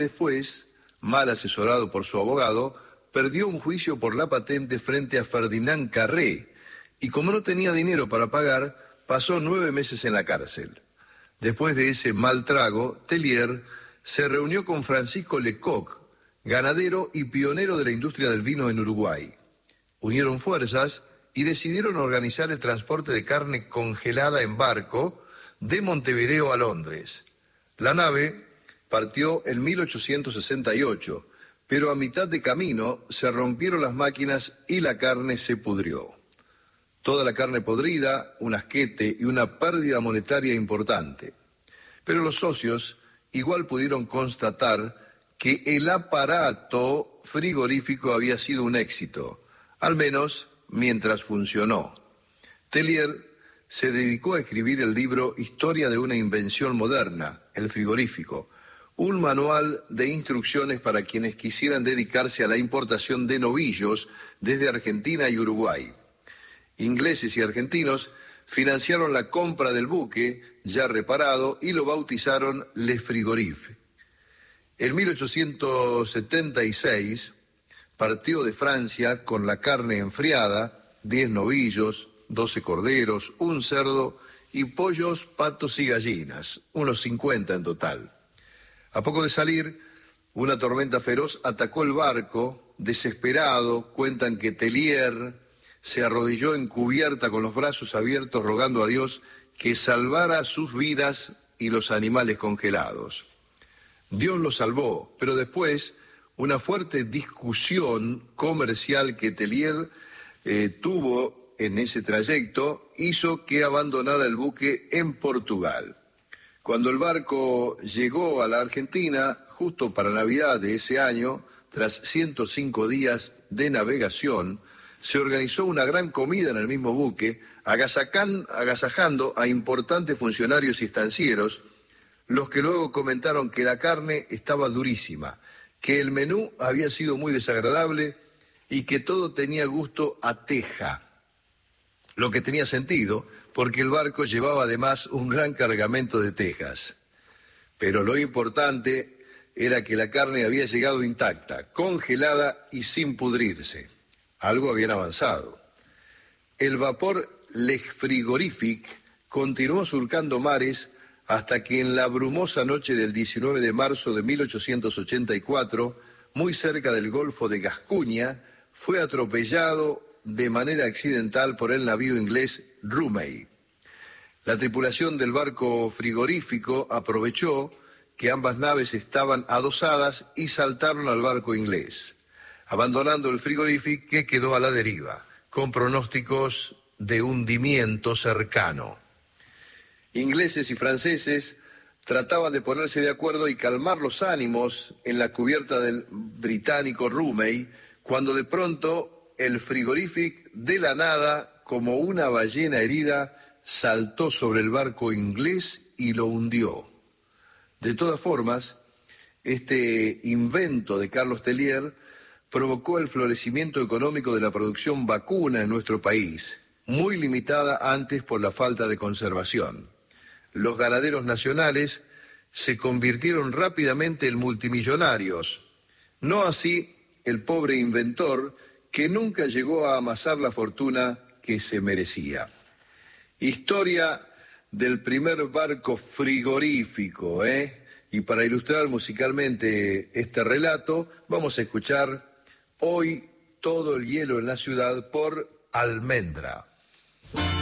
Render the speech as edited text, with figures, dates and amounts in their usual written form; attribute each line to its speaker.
Speaker 1: Después, mal asesorado por su abogado, perdió un juicio por la patente frente a Ferdinand Carré y como no tenía dinero para pagar, pasó 9 meses en la cárcel. Después de ese mal trago, Tellier se reunió con Francisco Lecoq, ganadero y pionero de la industria del vino en Uruguay. Unieron fuerzas y decidieron organizar el transporte de carne congelada en barco de Montevideo a Londres. La nave partió en 1868, pero a mitad de camino se rompieron las máquinas y la carne se pudrió. Toda la carne podrida, un asquete y una pérdida monetaria importante. Pero los socios igual pudieron constatar que el aparato frigorífico había sido un éxito, al menos mientras funcionó. Tellier se dedicó a escribir el libro Historia de una invención moderna, el frigorífico, un manual de instrucciones para quienes quisieran dedicarse a la importación de novillos desde Argentina y Uruguay. Ingleses y argentinos financiaron la compra del buque ya reparado y lo bautizaron Le Frigorif. En 1876 partió de Francia con la carne enfriada, 10 novillos, 12 corderos, un cerdo y pollos, patos y gallinas, unos 50 en total. A poco de salir, una tormenta feroz atacó el barco. Desesperado, cuentan que Tellier se arrodilló en cubierta con los brazos abiertos rogando a Dios que salvara sus vidas y los animales congelados. Dios lo salvó, pero después una fuerte discusión comercial que Tellier tuvo en ese trayecto hizo que abandonara el buque en Portugal. Cuando el barco llegó a la Argentina, justo para Navidad de ese año, tras 105 días de navegación, se organizó una gran comida en el mismo buque, agasajando a importantes funcionarios y estancieros, los que luego comentaron que la carne estaba durísima, que el menú había sido muy desagradable y que todo tenía gusto a teja. Lo que tenía sentido, porque el barco llevaba además un gran cargamento de tejas. Pero lo importante era que la carne había llegado intacta, congelada y sin pudrirse. Algo habían avanzado. El vapor Le Frigorifique continuó surcando mares hasta que en la brumosa noche del 19 de marzo de 1884, muy cerca del Golfo de Gascuña, fue atropellado de manera accidental por el navío inglés Rumey. La tripulación del barco frigorífico aprovechó que ambas naves estaban adosadas y saltaron al barco inglés, abandonando el frigorífico que quedó a la deriva, con pronósticos de hundimiento cercano. Ingleses y franceses trataban de ponerse de acuerdo y calmar los ánimos en la cubierta del británico Rumey, cuando de pronto el frigorífico de la nada, como una ballena herida, saltó sobre el barco inglés y lo hundió. De todas formas, este invento de Carlos Tellier provocó el florecimiento económico de la producción vacuna en nuestro país, muy limitada antes por la falta de conservación. Los ganaderos nacionales se convirtieron rápidamente en multimillonarios, no así el pobre inventor que nunca llegó a amasar la fortuna que se merecía. Historia del primer barco frigorífico, Y para ilustrar musicalmente este relato, vamos a escuchar Hoy todo el hielo en la ciudad por Almendra.